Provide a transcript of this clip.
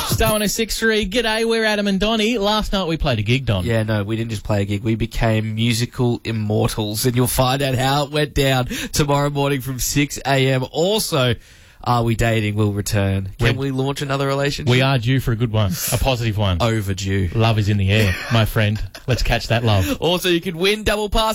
Star 106.3, g'day, we're Adam and Donnie. Last night we played a gig, Don. Yeah, no, we didn't just play a gig. We became musical immortals, and you'll find out how it went down tomorrow morning from 6 a.m. Also, Are We Dating will return. Can we launch another relationship? We are due for a good one, a positive one. Overdue. Love is in the air, my friend. Let's catch that love. Also, you can win double passes